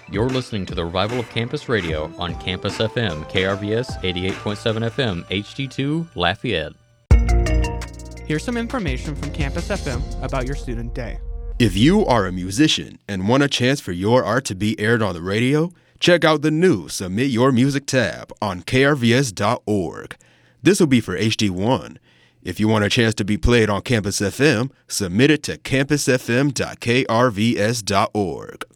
You're listening to the Revival of Campus Radio on Campus FM, KRVS 88.7 FM, HD2, Lafayette. Here's some information from Campus FM about your student day. If you are a musician and want a chance for your art to be aired on the radio, check out the new Submit Your Music tab on krvs.org. This will be for HD1. If you want a chance to be played on Campus FM, submit it to campusfm.krvs.org.